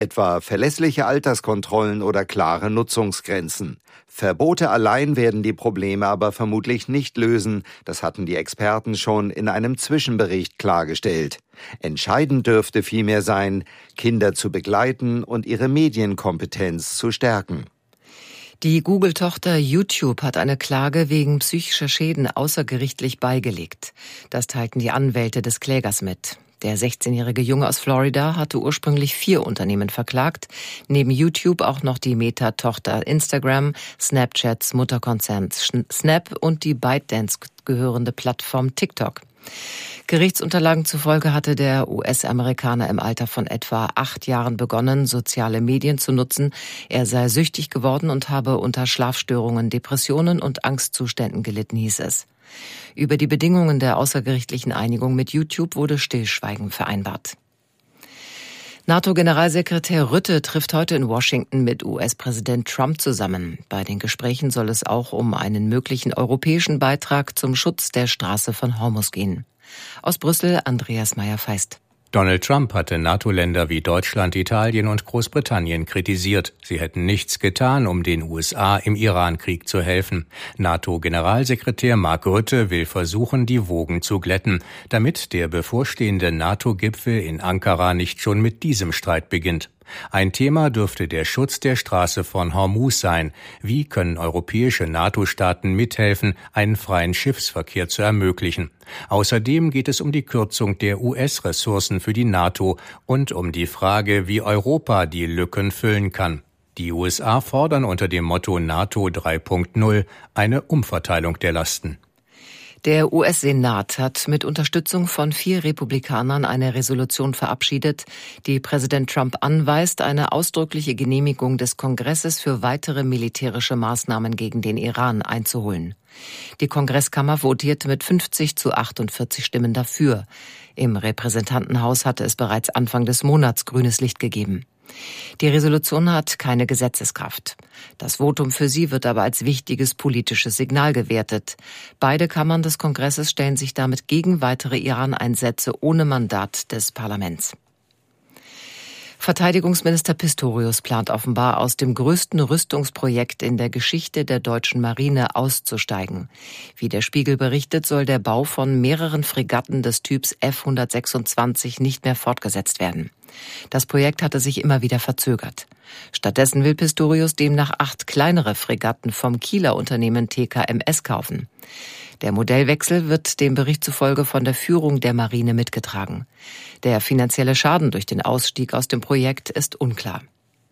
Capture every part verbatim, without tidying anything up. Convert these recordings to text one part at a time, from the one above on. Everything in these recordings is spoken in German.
etwa verlässliche Alterskontrollen oder klare Nutzungsgrenzen. Verbote allein werden die Probleme aber vermutlich nicht lösen, das hatten die Experten schon in einem Zwischenbericht klargestellt. Entscheidend dürfte vielmehr sein, Kinder zu begleiten und ihre Medienkompetenz zu stärken. Die Google-Tochter YouTube hat eine Klage wegen psychischer Schäden außergerichtlich beigelegt. Das teilten die Anwälte des Klägers mit. Der sechzehnjährige Junge aus Florida hatte ursprünglich vier Unternehmen verklagt, neben YouTube auch noch die Meta-Tochter Instagram, Snapchats Mutterkonzern Snap und die ByteDance gehörende Plattform TikTok. Gerichtsunterlagen zufolge hatte der U S-Amerikaner im Alter von etwa acht Jahren begonnen, soziale Medien zu nutzen. Er sei süchtig geworden und habe unter Schlafstörungen, Depressionen und Angstzuständen gelitten, hieß es. Über die Bedingungen der außergerichtlichen Einigung mit YouTube wurde Stillschweigen vereinbart. NATO-Generalsekretär Rutte trifft heute in Washington mit U S-Präsident Trump zusammen. Bei den Gesprächen soll es auch um einen möglichen europäischen Beitrag zum Schutz der Straße von Hormuz gehen. Aus Brüssel Andreas Meyer-Feist. Donald Trump hatte NATO-Länder wie Deutschland, Italien und Großbritannien kritisiert. Sie hätten nichts getan, um den U S A im Iran-Krieg zu helfen. NATO-Generalsekretär Mark Rutte will versuchen, die Wogen zu glätten, damit der bevorstehende NATO-Gipfel in Ankara nicht schon mit diesem Streit beginnt. Ein Thema dürfte der Schutz der Straße von Hormuz sein. Wie können europäische NATO-Staaten mithelfen, einen freien Schiffsverkehr zu ermöglichen? Außerdem geht es um die Kürzung der U S-Ressourcen für die NATO und um die Frage, wie Europa die Lücken füllen kann. Die U S A fordern unter dem Motto NATO drei Punkt null eine Umverteilung der Lasten. Der U S-Senat hat mit Unterstützung von vier Republikanern eine Resolution verabschiedet, die Präsident Trump anweist, eine ausdrückliche Genehmigung des Kongresses für weitere militärische Maßnahmen gegen den Iran einzuholen. Die Kongresskammer votierte mit fünfzig zu achtundvierzig Stimmen dafür. Im Repräsentantenhaus hatte es bereits Anfang des Monats grünes Licht gegeben. Die Resolution hat keine Gesetzeskraft. Das Votum für sie wird aber als wichtiges politisches Signal gewertet. Beide Kammern des Kongresses stellen sich damit gegen weitere Iran-Einsätze ohne Mandat des Parlaments. Verteidigungsminister Pistorius plant offenbar, aus dem größten Rüstungsprojekt in der Geschichte der deutschen Marine auszusteigen. Wie der Spiegel berichtet, soll der Bau von mehreren Fregatten des Typs F hundertsechsundzwanzig nicht mehr fortgesetzt werden. Das Projekt hatte sich immer wieder verzögert. Stattdessen will Pistorius demnach acht kleinere Fregatten vom Kieler Unternehmen T K M S kaufen. Der Modellwechsel wird dem Bericht zufolge von der Führung der Marine mitgetragen. Der finanzielle Schaden durch den Ausstieg aus dem Projekt ist unklar.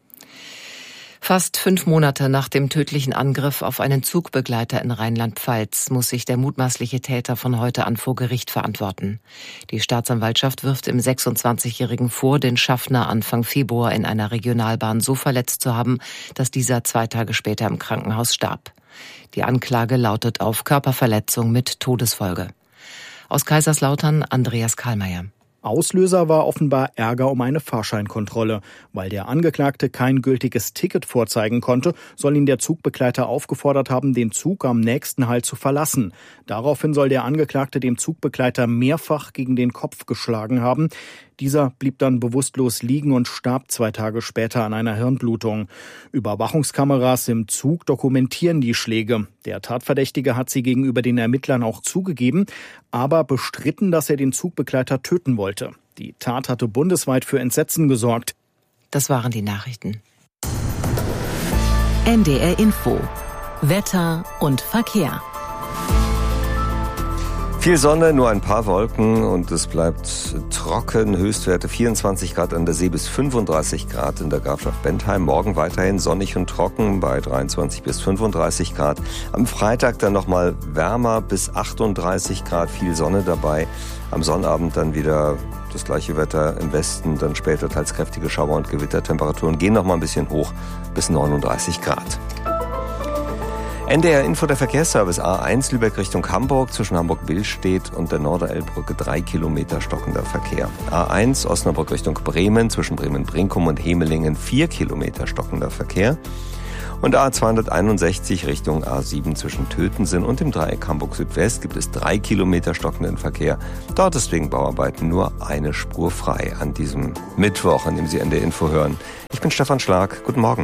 Fast fünf Monate nach dem tödlichen Angriff auf einen Zugbegleiter in Rheinland-Pfalz muss sich der mutmaßliche Täter von heute an vor Gericht verantworten. Die Staatsanwaltschaft wirft dem sechsundzwanzigjährigen vor, den Schaffner Anfang Februar in einer Regionalbahn so verletzt zu haben, dass dieser zwei Tage später im Krankenhaus starb. Die Anklage lautet auf Körperverletzung mit Todesfolge. Aus Kaiserslautern Andreas Karlmeier. Auslöser war offenbar Ärger um eine Fahrscheinkontrolle. Weil der Angeklagte kein gültiges Ticket vorzeigen konnte, soll ihn der Zugbegleiter aufgefordert haben, den Zug am nächsten Halt zu verlassen. Daraufhin soll der Angeklagte dem Zugbegleiter mehrfach gegen den Kopf geschlagen haben. Dieser blieb dann bewusstlos liegen und starb zwei Tage später an einer Hirnblutung. Überwachungskameras im Zug dokumentieren die Schläge. Der Tatverdächtige hat sie gegenüber den Ermittlern auch zugegeben, aber bestritten, dass er den Zugbegleiter töten wollte. Die Tat hatte bundesweit für Entsetzen gesorgt. Das waren die Nachrichten. N D R Info. Wetter und Verkehr. Viel Sonne, nur ein paar Wolken und es bleibt trocken. Höchstwerte vierundzwanzig Grad an der See bis fünfunddreißig Grad in der Grafschaft Bentheim. Morgen weiterhin sonnig und trocken bei dreiundzwanzig bis fünfunddreißig Grad. Am Freitag dann nochmal wärmer bis achtunddreißig Grad, viel Sonne dabei. Am Sonnabend dann wieder das gleiche Wetter im Westen, dann später teils kräftige Schauer- und Gewittertemperaturen gehen nochmal ein bisschen hoch bis neununddreißig Grad. N D R Info, der Verkehrsservice. A eins Lübeck Richtung Hamburg zwischen Hamburg-Billstedt und der Norderelbbrücke drei Kilometer stockender Verkehr. A eins Osnabrück Richtung Bremen zwischen Bremen-Brinkum und Hemelingen vier Kilometer stockender Verkehr. Und A zweihunderteinundsechzig Richtung A sieben zwischen Tötensen und dem Dreieck Hamburg Südwest gibt es drei Kilometer stockenden Verkehr. Dort ist wegen Bauarbeiten nur eine Spur frei an diesem Mittwoch, an dem Sie N D R Info hören. Ich bin Stefan Schlag. Guten Morgen.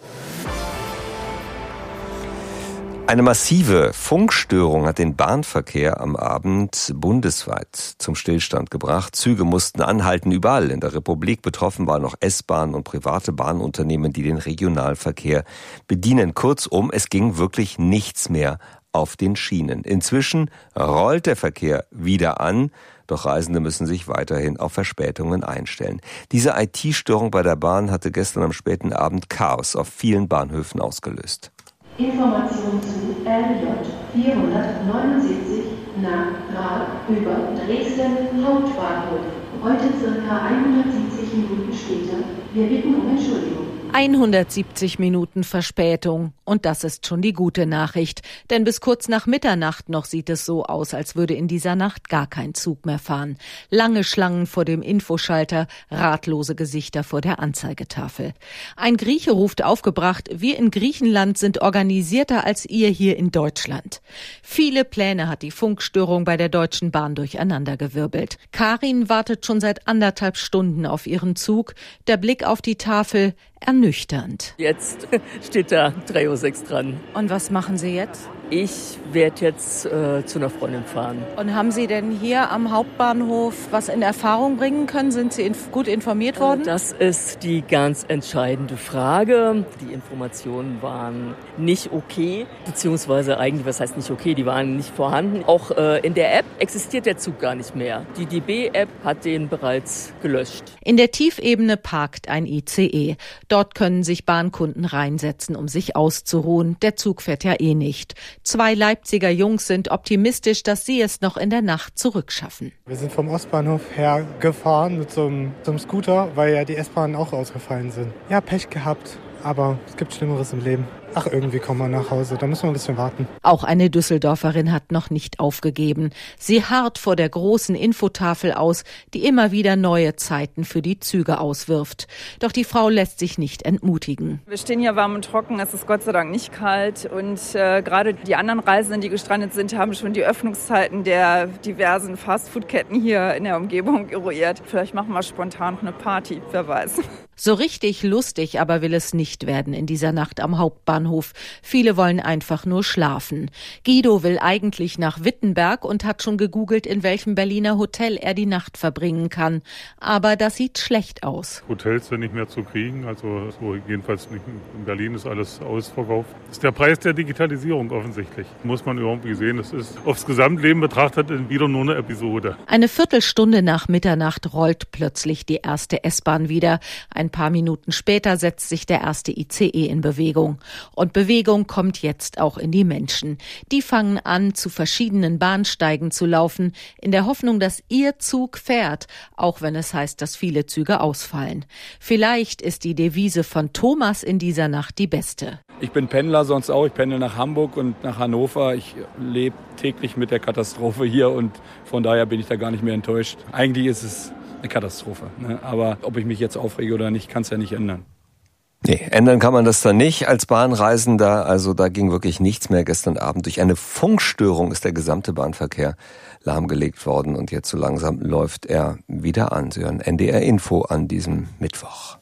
Eine massive Funkstörung hat den Bahnverkehr am Abend bundesweit zum Stillstand gebracht. Züge mussten anhalten überall in der Republik. Betroffen waren noch S-Bahnen und private Bahnunternehmen, die den Regionalverkehr bedienen. Kurzum, es ging wirklich nichts mehr auf den Schienen. Inzwischen rollt der Verkehr wieder an, doch Reisende müssen sich weiterhin auf Verspätungen einstellen. Diese I T-Störung bei der Bahn hatte gestern am späten Abend Chaos auf vielen Bahnhöfen ausgelöst. Information zu R J vierhundertneunundsiebzig nach Prag über Dresden Hauptbahnhof. Heute circa hundertsiebzig Minuten später. Wir bitten um Entschuldigung. hundertsiebzig Minuten Verspätung. Und das ist schon die gute Nachricht. Denn bis kurz nach Mitternacht noch sieht es so aus, als würde in dieser Nacht gar kein Zug mehr fahren. Lange Schlangen vor dem Infoschalter, ratlose Gesichter vor der Anzeigetafel. Ein Grieche ruft aufgebracht, wir in Griechenland sind organisierter als ihr hier in Deutschland. Viele Pläne hat die Funkstörung bei der Deutschen Bahn durcheinandergewirbelt. Karin wartet schon seit anderthalb Stunden auf ihren Zug. Der Blick auf die Tafel ernüchternd. Jetzt steht da drei Uhr sechs dran. Und was machen Sie jetzt? Ich werde jetzt äh, zu einer Freundin fahren. Und haben Sie denn hier am Hauptbahnhof was in Erfahrung bringen können? Sind Sie inf- gut informiert worden? Das ist die ganz entscheidende Frage. Die Informationen waren nicht okay, beziehungsweise eigentlich, was heißt nicht okay, die waren nicht vorhanden. Auch äh, in der App existiert der Zug gar nicht mehr. Die D B-App hat den bereits gelöscht. In der Tiefebene parkt ein I C E. Dort können sich Bahnkunden reinsetzen, um sich auszuruhen. Der Zug fährt ja eh nicht. Zwei Leipziger Jungs sind optimistisch, dass sie es noch in der Nacht zurückschaffen. Wir sind vom Ostbahnhof her gefahren mit so einem, so einem Scooter, weil ja die S-Bahnen auch ausgefallen sind. Ja, Pech gehabt, aber es gibt Schlimmeres im Leben. Ach, irgendwie kommen wir nach Hause, da müssen wir ein bisschen warten. Auch eine Düsseldorferin hat noch nicht aufgegeben. Sie harrt vor der großen Infotafel aus, die immer wieder neue Zeiten für die Züge auswirft. Doch die Frau lässt sich nicht entmutigen. Wir stehen hier warm und trocken, es ist Gott sei Dank nicht kalt. Und äh, gerade die anderen Reisenden, die gestrandet sind, haben schon die Öffnungszeiten der diversen Fastfood-Ketten hier in der Umgebung eruiert. Vielleicht machen wir spontan noch eine Party, wer weiß. So richtig lustig aber will es nicht werden in dieser Nacht am Hauptbahnhof. Viele wollen einfach nur schlafen. Guido will eigentlich nach Wittenberg und hat schon gegoogelt, in welchem Berliner Hotel er die Nacht verbringen kann. Aber das sieht schlecht aus. Hotels sind nicht mehr zu kriegen, also so jedenfalls nicht in Berlin ist alles ausverkauft. Das ist der Preis der Digitalisierung offensichtlich. Muss man irgendwie sehen, es ist aufs Gesamtleben betrachtet wieder nur eine Episode. Eine Viertelstunde nach Mitternacht rollt plötzlich die erste S-Bahn wieder. Ein paar Minuten später setzt sich der erste I C E in Bewegung. Und Bewegung kommt jetzt auch in die Menschen. Die fangen an, zu verschiedenen Bahnsteigen zu laufen, in der Hoffnung, dass ihr Zug fährt, auch wenn es heißt, dass viele Züge ausfallen. Vielleicht ist die Devise von Thomas in dieser Nacht die beste. Ich bin Pendler sonst auch. Ich pendel nach Hamburg und nach Hannover. Ich lebe täglich mit der Katastrophe hier und von daher bin ich da gar nicht mehr enttäuscht. Eigentlich ist es eine Katastrophe. Ne? Aber ob ich mich jetzt aufrege oder nicht, kann es ja nicht ändern. Nee, ändern kann man das dann nicht als Bahnreisender. Also da ging wirklich nichts mehr gestern Abend. Durch eine Funkstörung ist der gesamte Bahnverkehr lahmgelegt worden und jetzt so langsam läuft er wieder an. Sie hören N D R Info an diesem Mittwoch.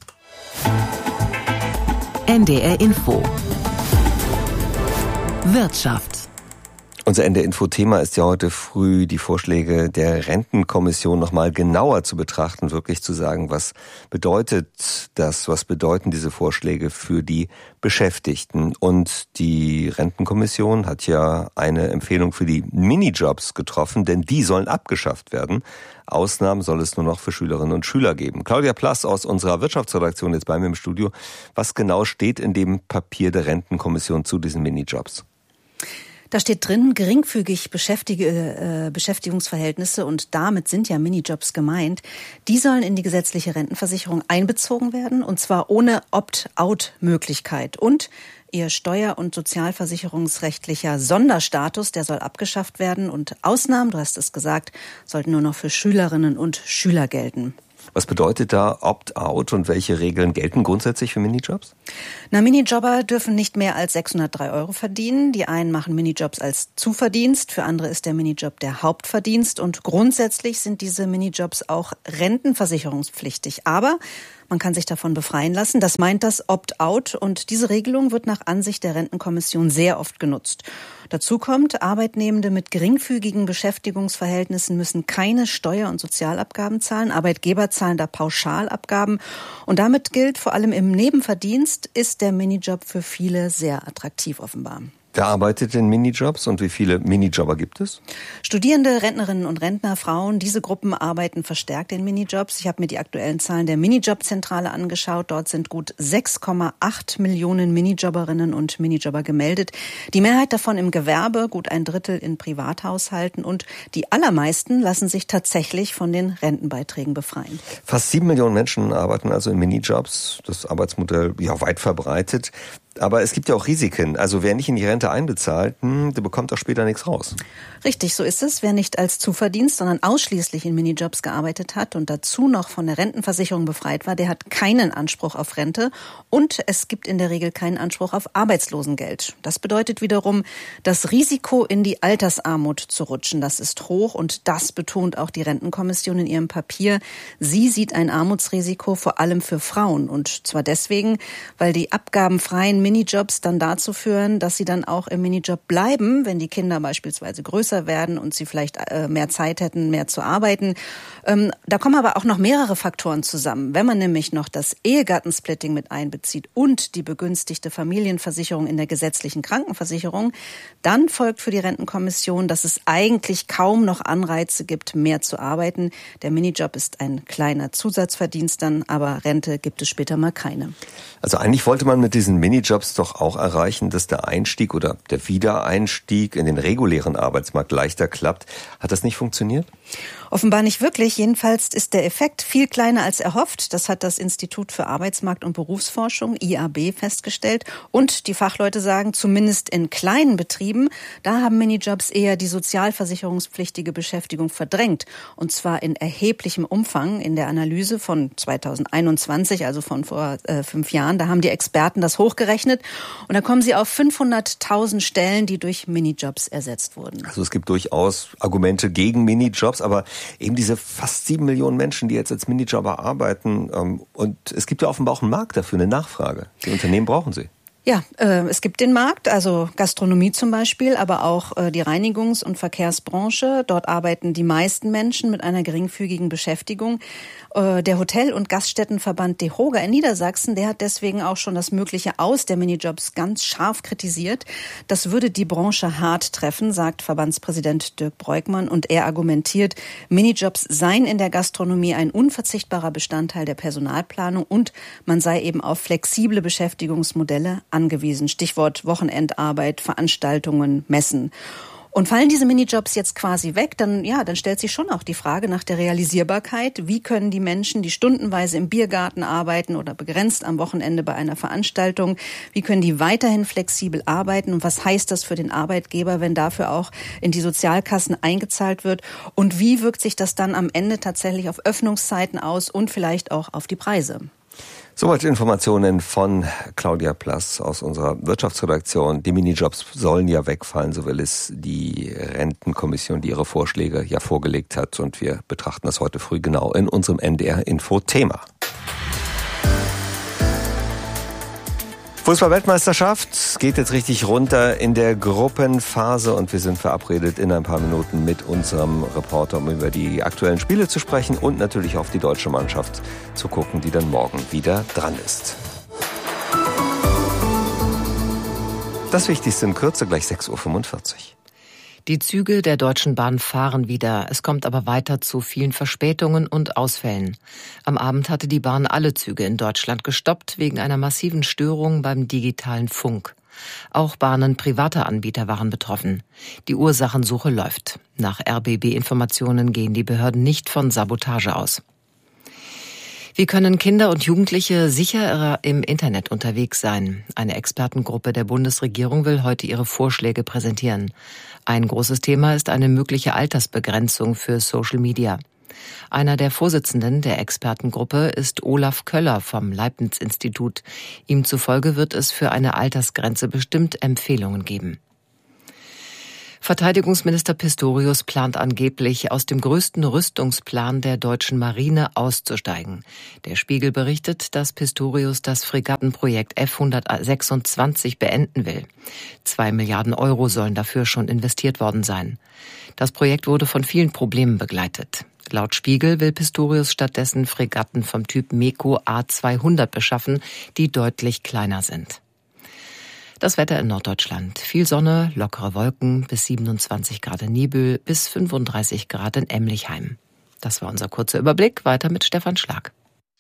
N D R Info. Wirtschaft. Unser N D R Info-Thema ist ja heute früh, die Vorschläge der Rentenkommission nochmal genauer zu betrachten, wirklich zu sagen, was bedeutet das, was bedeuten diese Vorschläge für die Beschäftigten. Und die Rentenkommission hat ja eine Empfehlung für die Minijobs getroffen, denn die sollen abgeschafft werden. Ausnahmen soll es nur noch für Schülerinnen und Schüler geben. Claudia Plass aus unserer Wirtschaftsredaktion jetzt bei mir im Studio. Was genau steht in dem Papier der Rentenkommission zu diesen Minijobs? Da steht drin, geringfügig Beschäftige, äh, Beschäftigungsverhältnisse und damit sind ja Minijobs gemeint. Die sollen in die gesetzliche Rentenversicherung einbezogen werden und zwar ohne Opt-out-Möglichkeit. Und ihr steuer- und sozialversicherungsrechtlicher Sonderstatus, der soll abgeschafft werden und Ausnahmen, du hast es gesagt, sollten nur noch für Schülerinnen und Schüler gelten. Was bedeutet da Opt-out und welche Regeln gelten grundsätzlich für Minijobs? Na, Minijobber dürfen nicht mehr als sechshundertdrei Euro verdienen. Die einen machen Minijobs als Zuverdienst, für andere ist der Minijob der Hauptverdienst und grundsätzlich sind diese Minijobs auch rentenversicherungspflichtig. Aber man kann sich davon befreien lassen. Das meint das Opt-out und diese Regelung wird nach Ansicht der Rentenkommission sehr oft genutzt. Dazu kommt, Arbeitnehmende mit geringfügigen Beschäftigungsverhältnissen müssen keine Steuer- und Sozialabgaben zahlen. Arbeitgeber zahlen da Pauschalabgaben. Und damit gilt, vor allem im Nebenverdienst ist der Minijob für viele sehr attraktiv offenbar. Wer arbeitet in Minijobs und wie viele Minijobber gibt es? Studierende, Rentnerinnen und Rentner, Frauen, diese Gruppen arbeiten verstärkt in Minijobs. Ich habe mir die aktuellen Zahlen der Minijobzentrale angeschaut. Dort sind gut sechs Komma acht Millionen Minijobberinnen und Minijobber gemeldet. Die Mehrheit davon im Gewerbe, gut ein Drittel in Privathaushalten und die allermeisten lassen sich tatsächlich von den Rentenbeiträgen befreien. Fast sieben Millionen Menschen arbeiten also in Minijobs. Das Arbeitsmodell ja weit verbreitet. Aber es gibt ja auch Risiken. Also wer nicht in die Rente einbezahlt, hm, der bekommt auch später nichts raus. Richtig, so ist es. Wer nicht als Zuverdienst, sondern ausschließlich in Minijobs gearbeitet hat und dazu noch von der Rentenversicherung befreit war, der hat keinen Anspruch auf Rente und es gibt in der Regel keinen Anspruch auf Arbeitslosengeld. Das bedeutet wiederum, das Risiko in die Altersarmut zu rutschen, das ist hoch und das betont auch die Rentenkommission in ihrem Papier. Sie sieht ein Armutsrisiko vor allem für Frauen und zwar deswegen, weil die abgabenfreien Minijobs dann dazu führen, dass sie dann auch im Minijob bleiben, wenn die Kinder beispielsweise größer werden und sie vielleicht mehr Zeit hätten, mehr zu arbeiten. Da kommen aber auch noch mehrere Faktoren zusammen. Wenn man nämlich noch das Ehegattensplitting mit einbezieht und die begünstigte Familienversicherung in der gesetzlichen Krankenversicherung, dann folgt für die Rentenkommission, dass es eigentlich kaum noch Anreize gibt, mehr zu arbeiten. Der Minijob ist ein kleiner Zusatzverdienst dann, aber Rente gibt es später mal keine. Also eigentlich wollte man mit diesen Minijobs doch auch erreichen, dass der Einstieg oder der Wiedereinstieg in den regulären Arbeitsmarkt leichter klappt. Hat das nicht funktioniert? Offenbar nicht wirklich. Jedenfalls ist der Effekt viel kleiner als erhofft. Das hat das Institut für Arbeitsmarkt- und Berufsforschung, I A B, festgestellt. Und die Fachleute sagen, zumindest in kleinen Betrieben, da haben Minijobs eher die sozialversicherungspflichtige Beschäftigung verdrängt. Und zwar in erheblichem Umfang. In der Analyse von zweitausendeinundzwanzig, also von vor äh, fünf Jahren, da haben die Experten das hochgerechnet. Und da kommen sie auf fünfhunderttausend Stellen, die durch Minijobs ersetzt wurden. Also es gibt durchaus Argumente gegen Minijobs, aber eben diese fast sieben Millionen Menschen, die jetzt als Minijobber arbeiten, ähm, und es gibt ja offenbar auch einen Markt dafür, eine Nachfrage. Die Unternehmen brauchen sie. Ja, äh, es gibt den Markt, also Gastronomie zum Beispiel, aber auch äh, die Reinigungs- und Verkehrsbranche. Dort arbeiten die meisten Menschen mit einer geringfügigen Beschäftigung. Äh, der Hotel- und Gaststättenverband DEHOGA in Niedersachsen, der hat deswegen auch schon das mögliche Aus der Minijobs ganz scharf kritisiert. Das würde die Branche hart treffen, sagt Verbandspräsident Dirk Breukmann. Und er argumentiert, Minijobs seien in der Gastronomie ein unverzichtbarer Bestandteil der Personalplanung und man sei eben auf flexible Beschäftigungsmodelle angewiesen. Stichwort Wochenendarbeit, Veranstaltungen, Messen. Und fallen diese Minijobs jetzt quasi weg, dann, ja, dann stellt sich schon auch die Frage nach der Realisierbarkeit. Wie können die Menschen, die stundenweise im Biergarten arbeiten oder begrenzt am Wochenende bei einer Veranstaltung, wie können die weiterhin flexibel arbeiten? Und was heißt das für den Arbeitgeber, wenn dafür auch in die Sozialkassen eingezahlt wird? Und wie wirkt sich das dann am Ende tatsächlich auf Öffnungszeiten aus und vielleicht auch auf die Preise? Soweit Informationen von Claudia Plass aus unserer Wirtschaftsredaktion. Die Minijobs sollen ja wegfallen, so will es die Rentenkommission, die ihre Vorschläge ja vorgelegt hat. Und wir betrachten das heute früh genau in unserem N D R-Info-Thema. Fußball-Weltmeisterschaft geht jetzt richtig runter in der Gruppenphase und wir sind verabredet in ein paar Minuten mit unserem Reporter, um über die aktuellen Spiele zu sprechen und natürlich auf die deutsche Mannschaft zu gucken, die dann morgen wieder dran ist. Das Wichtigste in Kürze, gleich sechs Uhr fünfundvierzig. Die Züge der Deutschen Bahn fahren wieder. Es kommt aber weiter zu vielen Verspätungen und Ausfällen. Am Abend hatte die Bahn alle Züge in Deutschland gestoppt wegen einer massiven Störung beim digitalen Funk. Auch Bahnen privater Anbieter waren betroffen. Die Ursachensuche läuft. Nach R B B-Informationen gehen die Behörden nicht von Sabotage aus. Wie können Kinder und Jugendliche sicherer im Internet unterwegs sein? Eine Expertengruppe der Bundesregierung will heute ihre Vorschläge präsentieren. Ein großes Thema ist eine mögliche Altersbegrenzung für Social Media. Einer der Vorsitzenden der Expertengruppe ist Olaf Köller vom Leibniz-Institut. Ihm zufolge wird es für eine Altersgrenze bestimmt Empfehlungen geben. Verteidigungsminister Pistorius plant angeblich, aus dem größten Rüstungsplan der deutschen Marine auszusteigen. Der Spiegel berichtet, dass Pistorius das Fregattenprojekt F hundertsechsundzwanzig beenden will. Zwei Milliarden Euro sollen dafür schon investiert worden sein. Das Projekt wurde von vielen Problemen begleitet. Laut Spiegel will Pistorius stattdessen Fregatten vom Typ MEKO A zweihundert beschaffen, die deutlich kleiner sind. Das Wetter in Norddeutschland. Viel Sonne, lockere Wolken, bis siebenundzwanzig Grad in Niebüll, bis fünfunddreißig Grad in Emlichheim. Das war unser kurzer Überblick. Weiter mit Stefan Schlag.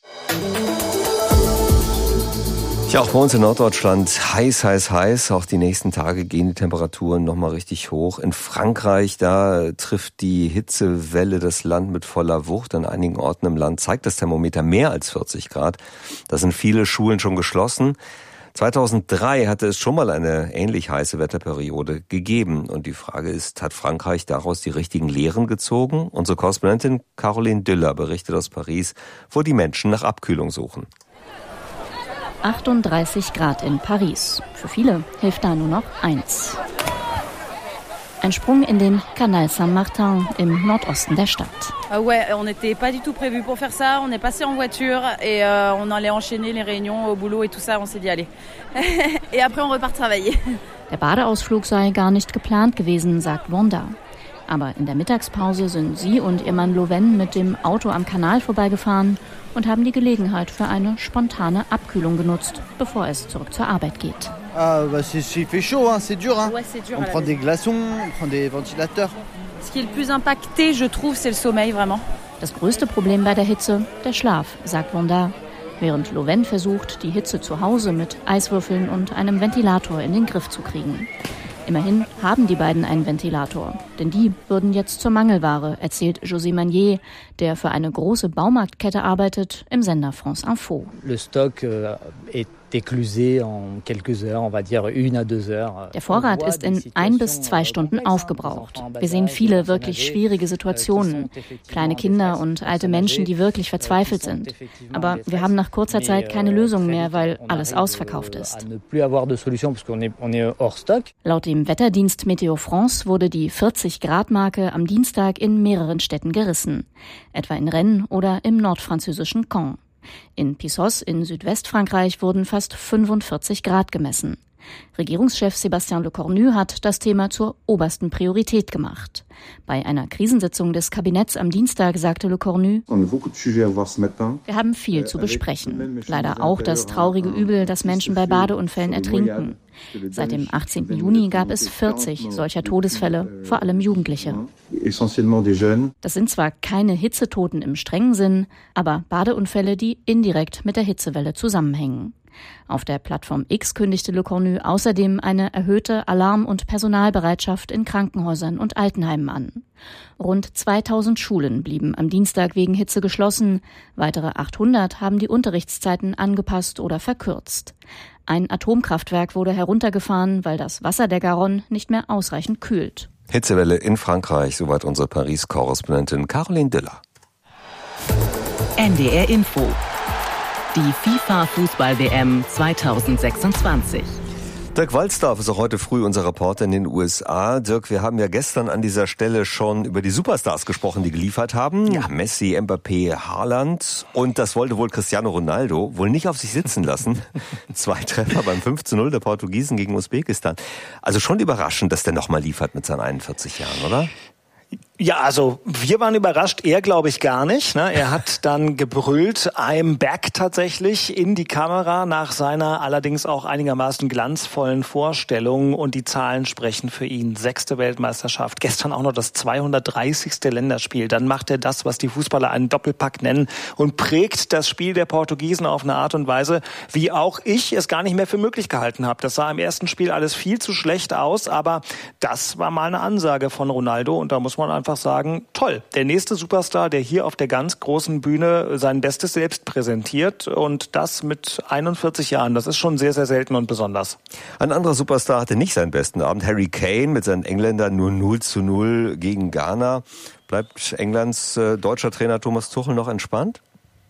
Ja, auch bei uns in Norddeutschland heiß, heiß, heiß. Auch die nächsten Tage gehen die Temperaturen nochmal richtig hoch. In Frankreich, da trifft die Hitzewelle das Land mit voller Wucht. An einigen Orten im Land zeigt das Thermometer mehr als vierzig Grad. Da sind viele Schulen schon geschlossen. zweitausenddrei hatte es schon mal eine ähnlich heiße Wetterperiode gegeben. Und die Frage ist, hat Frankreich daraus die richtigen Lehren gezogen? Unsere Korrespondentin Caroline Düller berichtet aus Paris, wo die Menschen nach Abkühlung suchen. achtunddreißig Grad in Paris. Für viele hilft da nur noch eins. Ein Sprung in den Canal Saint-Martin im Nordosten der Stadt. Uh, ouais, on n'était pas du tout prévu pour faire ça. On est passé en voiture et uh, on allait enchaîner les réunions au boulot et tout ça. On s'est dit allez. Et après on repart travailler. Der Badeausflug sei gar nicht geplant gewesen, sagt Wanda. Aber in der Mittagspause sind sie und ihr Mann Loven mit dem Auto am Kanal vorbeigefahren und haben die Gelegenheit für eine spontane Abkühlung genutzt, bevor es zurück zur Arbeit geht. Ah, bah c'est, c'est fait chaud, hein, c'est dur, hein. Ouais, c'est dur. On prend des glaçons, on prend des ventilateurs. Ce qui est le plus impacté, je trouve, c'est le sommeil, vraiment. Das größte Problem bei der Hitze, der Schlaf, sagt Wanda, während Loven versucht, die Hitze zu Hause mit Eiswürfeln und einem Ventilator in den Griff zu kriegen. Immerhin haben die beiden einen Ventilator, denn die würden jetzt zur Mangelware, erzählt José Magnier, der für eine große Baumarktkette arbeitet, im Sender France Info. Le stock est éclusé en quelques heures, on va dire une à deux heures. Der Vorrat ist in ein bis zwei Stunden aufgebraucht. Wir sehen viele wirklich schwierige Situationen. Kleine Kinder und alte Menschen, die wirklich verzweifelt sind. Aber wir haben nach kurzer Zeit keine Lösung mehr, weil alles ausverkauft ist. Laut dem Wetterdienst Météo France wurde die vierzig-Grad-Marke am Dienstag in mehreren Städten gerissen. Etwa in Rennes oder im nordfranzösischen Caen. In Pissos in Südwestfrankreich wurden fast fünfundvierzig Grad gemessen. Regierungschef Sébastien Lecornu hat das Thema zur obersten Priorität gemacht. Bei einer Krisensitzung des Kabinetts am Dienstag sagte Lecornu: Wir haben viel zu besprechen. Leider auch das traurige Übel, dass Menschen bei Badeunfällen ertrinken. Seit dem achtzehnten Juni gab es vierzig solcher Todesfälle, vor allem Jugendliche. Das sind zwar keine Hitzetoten im strengen Sinn, aber Badeunfälle, die indirekt mit der Hitzewelle zusammenhängen. Auf der Plattform X kündigte Lecornu außerdem eine erhöhte Alarm- und Personalbereitschaft in Krankenhäusern und Altenheimen an. Rund zweitausend Schulen blieben am Dienstag wegen Hitze geschlossen. Weitere achthundert haben die Unterrichtszeiten angepasst oder verkürzt. Ein Atomkraftwerk wurde heruntergefahren, weil das Wasser der Garonne nicht mehr ausreichend kühlt. Hitzewelle in Frankreich, soweit unsere Paris-Korrespondentin Caroline Düller. N D R Info. Die FIFA-Fußball-W M zweitausendsechsundzwanzig. Dirk Walzdorf ist auch heute früh unser Reporter in den U S A. Dirk, wir haben ja gestern an dieser Stelle schon über die Superstars gesprochen, die geliefert haben. Ja. Messi, Mbappé, Haaland. Und das wollte wohl Cristiano Ronaldo wohl nicht auf sich sitzen lassen. Zwei Treffer beim fünf zu null der Portugiesen gegen Usbekistan. Also schon überraschend, dass der nochmal liefert mit seinen einundvierzig Jahren, oder? Ja, also wir waren überrascht, er glaube ich gar nicht. Ne? Er hat dann gebrüllt, I'm back tatsächlich in die Kamera nach seiner allerdings auch einigermaßen glanzvollen Vorstellung und die Zahlen sprechen für ihn. Sechste Weltmeisterschaft, gestern auch noch das zweihundertdreißigste Länderspiel. Dann macht er das, was die Fußballer einen Doppelpack nennen und prägt das Spiel der Portugiesen auf eine Art und Weise, wie auch ich es gar nicht mehr für möglich gehalten habe. Das sah im ersten Spiel alles viel zu schlecht aus, aber das war mal eine Ansage von Ronaldo und da muss man einfach sagen, toll, der nächste Superstar, der hier auf der ganz großen Bühne sein Bestes selbst präsentiert und das mit einundvierzig Jahren, das ist schon sehr, sehr selten und besonders. Ein anderer Superstar hatte nicht seinen besten Abend, Harry Kane mit seinen Engländern nur null zu null gegen Ghana. Bleibt Englands äh, deutscher Trainer Thomas Tuchel noch entspannt?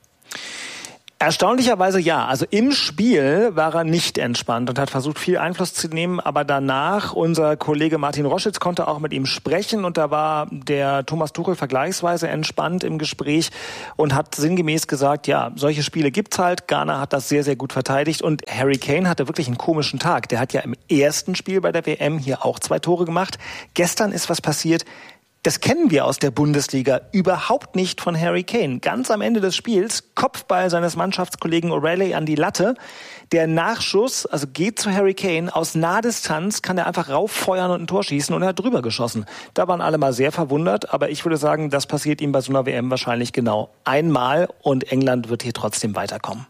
Erstaunlicherweise ja. Also im Spiel war er nicht entspannt und hat versucht, viel Einfluss zu nehmen. Aber danach, unser Kollege Martin Roschitz konnte auch mit ihm sprechen. Und da war der Thomas Tuchel vergleichsweise entspannt im Gespräch und hat sinngemäß gesagt, ja, solche Spiele gibt's halt. Ghana hat das sehr, sehr gut verteidigt. Und Harry Kane hatte wirklich einen komischen Tag. Der hat ja im ersten Spiel bei der W M hier auch zwei Tore gemacht. Gestern ist was passiert. Das kennen wir aus der Bundesliga überhaupt nicht von Harry Kane. Ganz am Ende des Spiels, Kopfball seines Mannschaftskollegen O'Reilly an die Latte. Der Nachschuss, also geht zu Harry Kane, aus Nahdistanz kann er einfach rauffeuern und ein Tor schießen und er hat drüber geschossen. Da waren alle mal sehr verwundert, aber ich würde sagen, das passiert ihm bei so einer W M wahrscheinlich genau einmal und England wird hier trotzdem weiterkommen.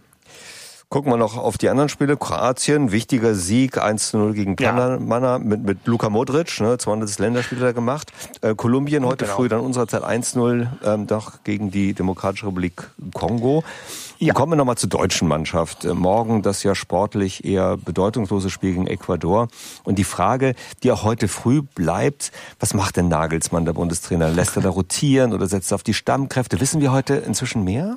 Gucken wir noch auf die anderen Spiele. Kroatien, wichtiger Sieg, eins zu null gegen Panama ja. mit, mit Luka Modric, ne, zweihundertes Länderspiel hat er gemacht. Äh, Kolumbien heute genau. früh dann unserer Zeit eins zu null ähm, doch gegen die Demokratische Republik Kongo. Ja. Kommen wir nochmal zur deutschen Mannschaft. Äh, morgen das ja sportlich eher bedeutungslose Spiel gegen Ecuador. Und die Frage, die auch heute früh bleibt, was macht denn Nagelsmann, der Bundestrainer? Lässt er da rotieren oder setzt er auf die Stammkräfte? Wissen wir heute inzwischen mehr?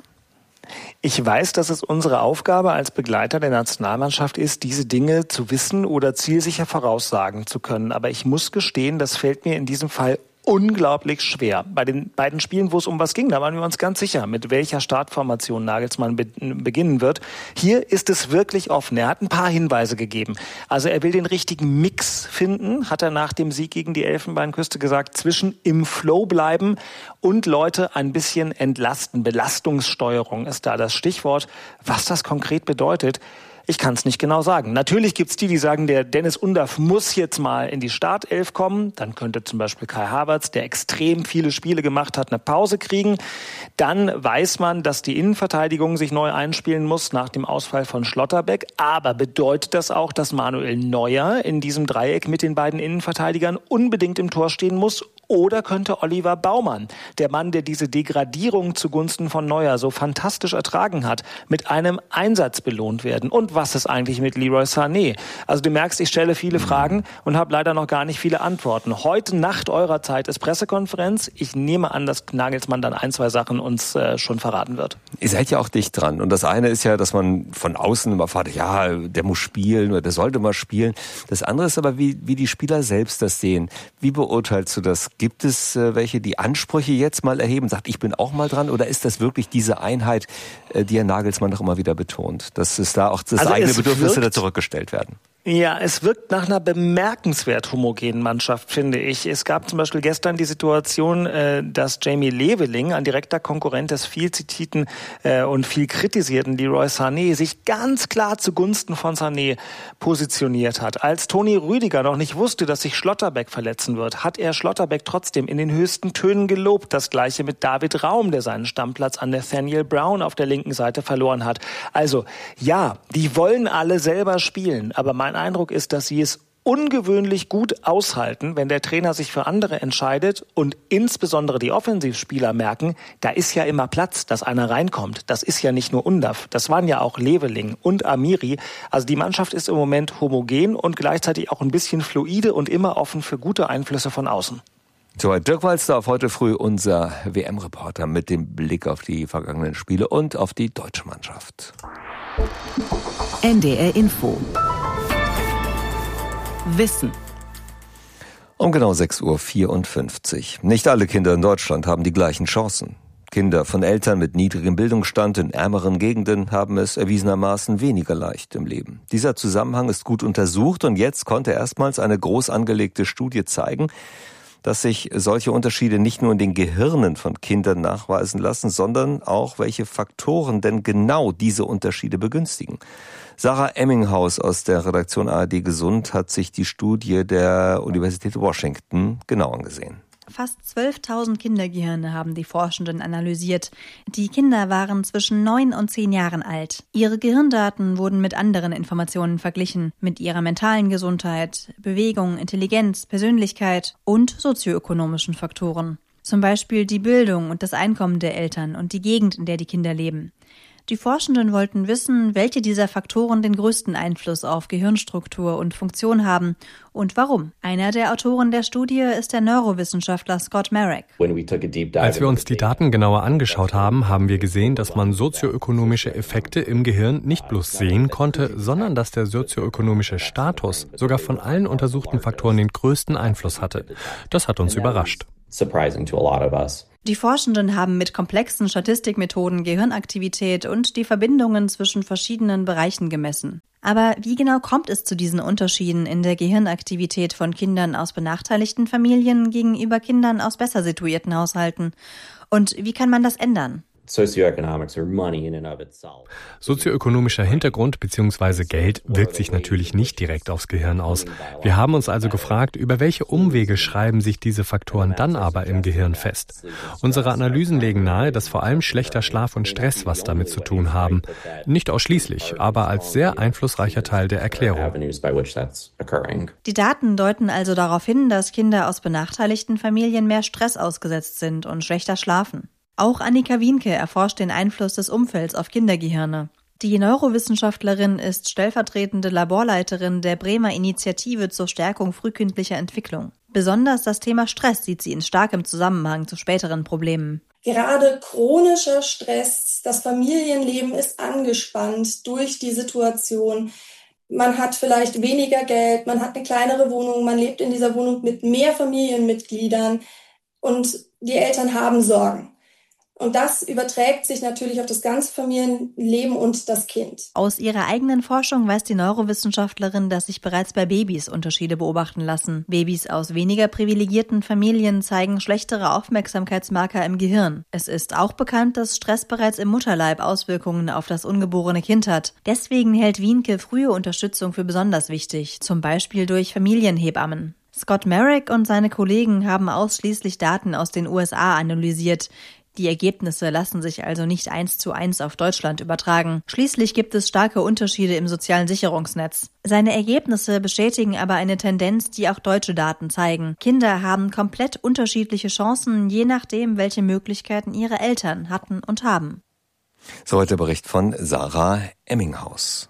Ich weiß, dass es unsere Aufgabe als Begleiter der Nationalmannschaft ist, diese Dinge zu wissen oder zielsicher voraussagen zu können. Aber ich muss gestehen, das fällt mir in diesem Fall unglaublich schwer. Bei den beiden Spielen, wo es um was ging, da waren wir uns ganz sicher, mit welcher Startformation Nagelsmann be- beginnen wird. Hier ist es wirklich offen. Er hat ein paar Hinweise gegeben. Also er will den richtigen Mix finden, hat er nach dem Sieg gegen die Elfenbeinküste gesagt, zwischen im Flow bleiben und Leute ein bisschen entlasten. Belastungssteuerung ist da das Stichwort. Was das konkret bedeutet, ich kann es nicht genau sagen. Natürlich gibt's die, die sagen, der Dennis Undaff muss jetzt mal in die Startelf kommen. Dann könnte zum Beispiel Kai Havertz, der extrem viele Spiele gemacht hat, eine Pause kriegen. Dann weiß man, dass die Innenverteidigung sich neu einspielen muss nach dem Ausfall von Schlotterbeck. Aber bedeutet das auch, dass Manuel Neuer in diesem Dreieck mit den beiden Innenverteidigern unbedingt im Tor stehen muss? Oder könnte Oliver Baumann, der Mann, der diese Degradierung zugunsten von Neuer so fantastisch ertragen hat, mit einem Einsatz belohnt werden? Und was ist eigentlich mit Leroy Sané? Also du merkst, ich stelle viele Fragen und habe leider noch gar nicht viele Antworten. Heute Nacht eurer Zeit ist Pressekonferenz. Ich nehme an, dass Nagelsmann dann ein, zwei Sachen uns äh, schon verraten wird. Ihr seid ja auch dicht dran. Und das eine ist ja, dass man von außen immer fragt, ja, der muss spielen oder der sollte mal spielen. Das andere ist aber, wie, wie die Spieler selbst das sehen. Wie beurteilst du das? Gibt es äh, welche, die Ansprüche jetzt mal erheben, sagt, ich bin auch mal dran? Oder ist das wirklich diese Einheit, äh, die Herr Nagelsmann noch immer wieder betont? Dass es da auch das also eigene Bedürfnisse da zurückgestellt werden? Ja, es wirkt nach einer bemerkenswert homogenen Mannschaft, finde ich. Es gab zum Beispiel gestern die Situation, dass Jamie Leveling, ein direkter Konkurrent des viel zitierten und viel kritisierten Leroy Sané, sich ganz klar zugunsten von Sané positioniert hat. Als Toni Rüdiger noch nicht wusste, dass sich Schlotterbeck verletzen wird, hat er Schlotterbeck trotzdem in den höchsten Tönen gelobt. Das Gleiche mit David Raum, der seinen Stammplatz an Nathaniel Brown auf der linken Seite verloren hat. Also, ja, die wollen alle selber spielen, aber mein Eindruck ist, dass sie es ungewöhnlich gut aushalten, wenn der Trainer sich für andere entscheidet und insbesondere die Offensivspieler merken, da ist ja immer Platz, dass einer reinkommt. Das ist ja nicht nur Undaff, das waren ja auch Leveling und Amiri. Also die Mannschaft ist im Moment homogen und gleichzeitig auch ein bisschen fluide und immer offen für gute Einflüsse von außen. So, Dirk Walzdorf, heute früh unser W M-Reporter mit dem Blick auf die vergangenen Spiele und auf die deutsche Mannschaft. N D R Info. Wissen. Um genau sechs Uhr vierundfünfzig. Nicht alle Kinder in Deutschland haben die gleichen Chancen. Kinder von Eltern mit niedrigem Bildungsstand in ärmeren Gegenden haben es erwiesenermaßen weniger leicht im Leben. Dieser Zusammenhang ist gut untersucht und jetzt konnte erstmals eine groß angelegte Studie zeigen, dass sich solche Unterschiede nicht nur in den Gehirnen von Kindern nachweisen lassen, sondern auch, welche Faktoren denn genau diese Unterschiede begünstigen. Sarah Emminghaus aus der Redaktion A R D Gesund hat sich die Studie der Universität Washington genau angesehen. Fast zwölftausend Kindergehirne haben die Forschenden analysiert. Die Kinder waren zwischen neun und zehn Jahren alt. Ihre Gehirndaten wurden mit anderen Informationen verglichen, mit ihrer mentalen Gesundheit, Bewegung, Intelligenz, Persönlichkeit und sozioökonomischen Faktoren. Zum Beispiel die Bildung und das Einkommen der Eltern und die Gegend, in der die Kinder leben. Die Forschenden wollten wissen, welche dieser Faktoren den größten Einfluss auf Gehirnstruktur und Funktion haben und warum. Einer der Autoren der Studie ist der Neurowissenschaftler Scott Marek. Als wir uns die Daten genauer angeschaut haben, haben wir gesehen, dass man sozioökonomische Effekte im Gehirn nicht bloß sehen konnte, sondern dass der sozioökonomische Status sogar von allen untersuchten Faktoren den größten Einfluss hatte. Das hat uns überrascht. Die Forschenden haben mit komplexen Statistikmethoden Gehirnaktivität und die Verbindungen zwischen verschiedenen Bereichen gemessen. Aber wie genau kommt es zu diesen Unterschieden in der Gehirnaktivität von Kindern aus benachteiligten Familien gegenüber Kindern aus besser situierten Haushalten? Und wie kann man das ändern? Sozioökonomischer Hintergrund bzw. Geld wirkt sich natürlich nicht direkt aufs Gehirn aus. Wir haben uns also gefragt, über welche Umwege schreiben sich diese Faktoren dann aber im Gehirn fest. Unsere Analysen legen nahe, dass vor allem schlechter Schlaf und Stress was damit zu tun haben. Nicht ausschließlich, aber als sehr einflussreicher Teil der Erklärung. Die Daten deuten also darauf hin, dass Kinder aus benachteiligten Familien mehr Stress ausgesetzt sind und schlechter schlafen. Auch Annika Wienke erforscht den Einfluss des Umfelds auf Kindergehirne. Die Neurowissenschaftlerin ist stellvertretende Laborleiterin der Bremer Initiative zur Stärkung frühkindlicher Entwicklung. Besonders das Thema Stress sieht sie in starkem Zusammenhang zu späteren Problemen. Gerade chronischer Stress, das Familienleben ist angespannt durch die Situation. Man hat vielleicht weniger Geld, man hat eine kleinere Wohnung, man lebt in dieser Wohnung mit mehr Familienmitgliedern und die Eltern haben Sorgen. Und das überträgt sich natürlich auf das ganze Familienleben und das Kind. Aus ihrer eigenen Forschung weiß die Neurowissenschaftlerin, dass sich bereits bei Babys Unterschiede beobachten lassen. Babys aus weniger privilegierten Familien zeigen schlechtere Aufmerksamkeitsmarker im Gehirn. Es ist auch bekannt, dass Stress bereits im Mutterleib Auswirkungen auf das ungeborene Kind hat. Deswegen hält Wienke frühe Unterstützung für besonders wichtig, zum Beispiel durch Familienhebammen. Scott Marek und seine Kollegen haben ausschließlich Daten aus den U S A analysiert. Die Ergebnisse lassen sich also nicht eins zu eins auf Deutschland übertragen. Schließlich gibt es starke Unterschiede im sozialen Sicherungsnetz. Seine Ergebnisse bestätigen aber eine Tendenz, die auch deutsche Daten zeigen. Kinder haben komplett unterschiedliche Chancen, je nachdem, welche Möglichkeiten ihre Eltern hatten und haben. So heute der Bericht von Sarah Emminghaus.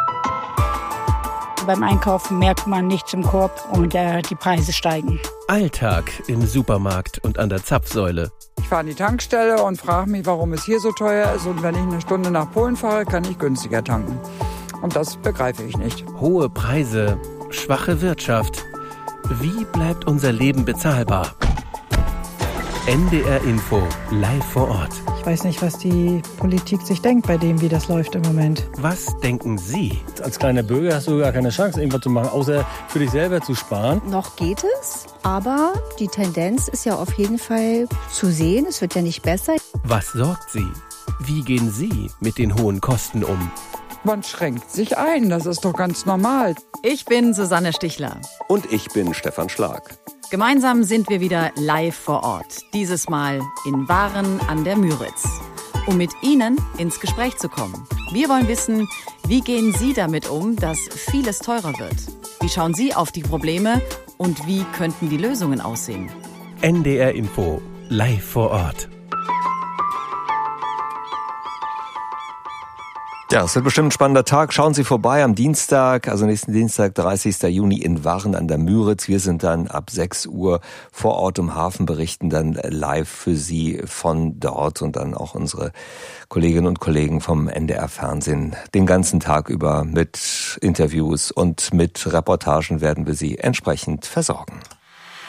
Beim Einkaufen merkt man nichts im Korb und äh, die Preise steigen. Alltag im Supermarkt und an der Zapfsäule. Ich fahre an die Tankstelle und frage mich, warum es hier so teuer ist. Und wenn ich eine Stunde nach Polen fahre, kann ich günstiger tanken. Und das begreife ich nicht. Hohe Preise, schwache Wirtschaft. Wie bleibt unser Leben bezahlbar? N D R Info, live vor Ort. Ich weiß nicht, was die Politik sich denkt bei dem, wie das läuft im Moment. Was denken Sie? Als kleiner Bürger hast du gar keine Chance, irgendwas zu machen, außer für dich selber zu sparen. Noch geht es, aber die Tendenz ist ja auf jeden Fall zu sehen. Es wird ja nicht besser. Was sorgt Sie? Wie gehen Sie mit den hohen Kosten um? Man schränkt sich ein, das ist doch ganz normal. Ich bin Susanne Stichler. Und ich bin Stefan Schlag. Gemeinsam sind wir wieder live vor Ort. Dieses Mal in Waren an der Müritz. Um mit Ihnen ins Gespräch zu kommen. Wir wollen wissen, wie gehen Sie damit um, dass vieles teurer wird? Wie schauen Sie auf die Probleme und wie könnten die Lösungen aussehen? N D R Info, live vor Ort. Ja, es wird bestimmt ein spannender Tag. Schauen Sie vorbei am Dienstag, also nächsten Dienstag, dreißigsten Juni in Waren an der Müritz. Wir sind dann ab sechs Uhr vor Ort im Hafen, berichten dann live für Sie von dort und dann auch unsere Kolleginnen und Kollegen vom N D R Fernsehen den ganzen Tag über mit Interviews und mit Reportagen werden wir Sie entsprechend versorgen.